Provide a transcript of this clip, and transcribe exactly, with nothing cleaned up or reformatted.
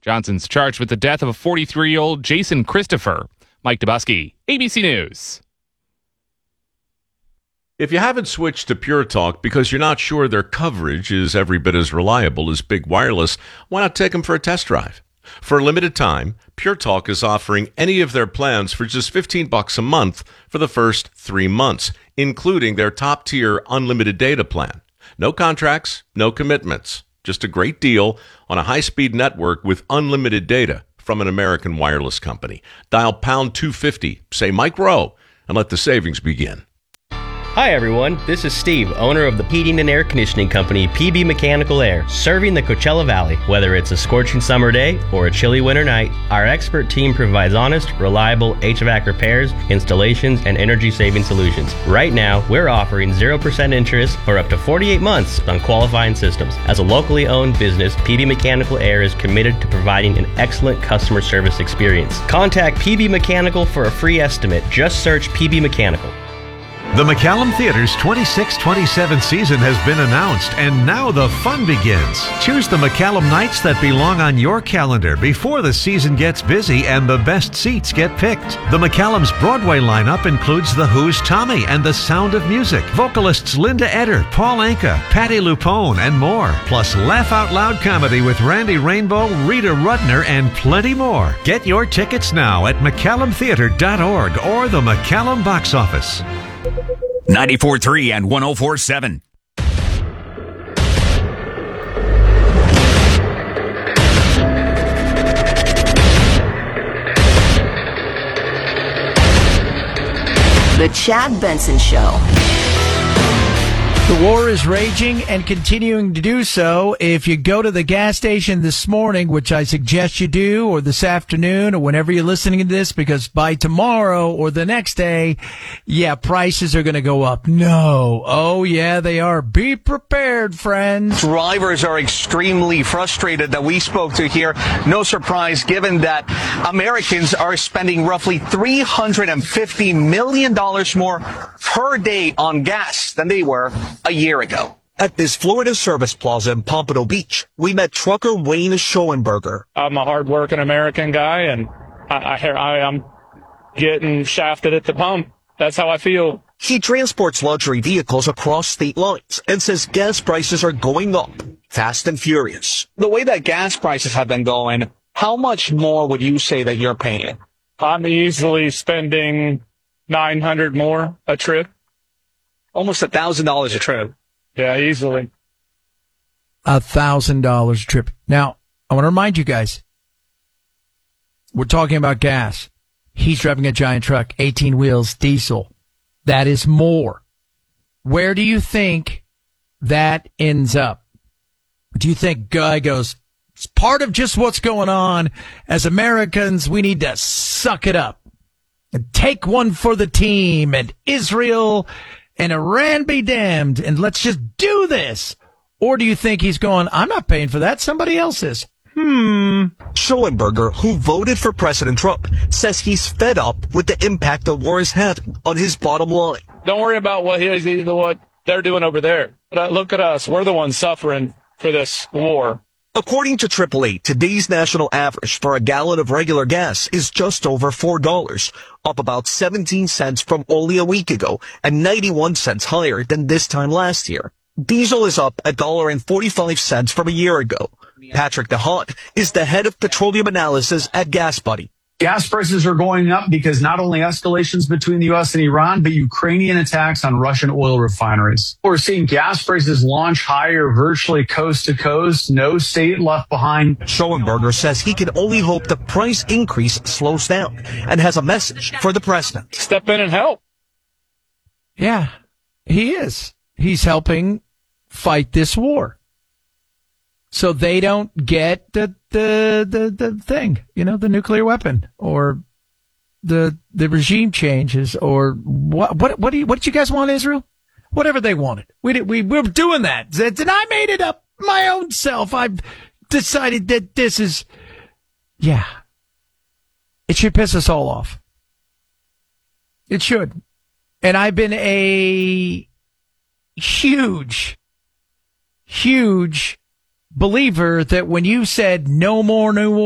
Johnson's charged with the death of a forty-three-year-old Jason Christopher. Mike Dubusky, A B C News. If you haven't switched to Pure Talk because you're not sure their coverage is every bit as reliable as Big Wireless, why not take them for a test drive? For a limited time, Pure Talk is offering any of their plans for just fifteen bucks a month for the first three months, including their top-tier unlimited data plan. No contracts, no commitments. Just a great deal on a high-speed network with unlimited data from an American wireless company. Dial pound two fifty, say Mike Rowe, and let the savings begin. Hi everyone, this is Steve, owner of the heating and air conditioning company P B Mechanical Air, serving the Coachella Valley. Whether it's a scorching summer day or a chilly winter night, our expert team provides honest, reliable H V A C repairs, installations, and energy-saving solutions. Right now, we're offering zero percent interest for up to forty-eight months on qualifying systems. As a locally owned business, P B Mechanical Air is committed to providing an excellent customer service experience. Contact P B Mechanical for a free estimate. Just search P B Mechanical. The McCallum Theater's twenty-six twenty-seven season has been announced, and now the fun begins. Choose the McCallum nights that belong on your calendar before the season gets busy and the best seats get picked. The McCallum's Broadway lineup includes The Who's Tommy and The Sound of Music, vocalists Linda Eder, Paul Anka, Patti LuPone, and more. Plus laugh out loud comedy with Randy Rainbow, Rita Rudner, and plenty more. Get your tickets now at McCallum Theater dot org or the McCallum box office. ninety-four point three and one oh four point seven. The Chad Benson Show. The war is raging and continuing to do so. If you go to the gas station this morning, which I suggest you do, or this afternoon, or whenever you're listening to this, because by tomorrow or the next day, yeah, prices are going to go up. No. Oh, yeah, they are. Be prepared, friends. Drivers are extremely frustrated that we spoke to here. No surprise, given that Americans are spending roughly three hundred fifty million dollars more per day on gas than they were a year ago. At this Florida Service Plaza in Pompano Beach, we met trucker Wayne Schoenberger. I'm a hard-working American guy, and I, I, I, I'm getting shafted at the pump. That's how I feel. He transports luxury vehicles across state lines and says gas prices are going up fast and furious. The way that gas prices have been going, how much more would you say that you're paying? I'm easily spending nine hundred dollars more a trip. Almost a thousand dollars a trip. Yeah, easily. A thousand dollars a trip. Now, I want to remind you guys, we're talking about gas. He's driving a giant truck, eighteen wheels, diesel. That is more. Where do you think that ends up? Do you think guy goes, it's part of just what's going on. As Americans, we need to suck it up and take one for the team, and Israel and Iran be damned, and let's just do this? Or do you think he's going, I'm not paying for that, somebody else is? Hmm. Schoenberger, who voted for President Trump, says he's fed up with the impact the war is having on his bottom line. Don't worry about what he's what they're doing over there. But look at us. We're the ones suffering for this war. According to triple A, today's national average for a gallon of regular gas is just over four dollars, up about seventeen cents from only a week ago, and ninety-one cents higher than this time last year. Diesel is up one dollar and forty-five cents from a year ago. Patrick DeHaan is the head of petroleum analysis at Gas Buddy. Gas prices are going up because not only escalations between the U S and Iran, but Ukrainian attacks on Russian oil refineries. We're seeing gas prices launch higher virtually coast to coast, no state left behind. Schoenberger says he can only hope the price increase slows down and has a message for the president. Step in and help. Yeah, he is. He's helping fight this war. So they don't get the, the, the, the thing, you know, the nuclear weapon or the, the regime changes or what, what, what do you, what did you guys want, Israel? Whatever they wanted. We did, we, we were doing that. And I made it up my own self. I've decided that this is, yeah, it should piss us all off. It should. And I've been a huge, huge believer that when you said no more new